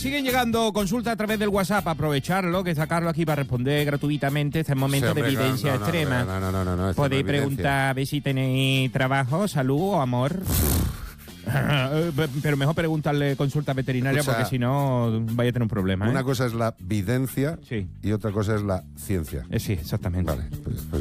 Siguen llegando consultas a través del WhatsApp. Aprovecharlo, que sacarlo aquí para responder gratuitamente. Este es momento de evidencia extrema. No, podéis preguntar a ver si tenéis trabajo, salud o amor. Pero mejor preguntarle consulta veterinaria, porque si no vaya a tener un problema. Una cosa es la videncia sí. y otra cosa es la ciencia. Sí, exactamente. Vale, pues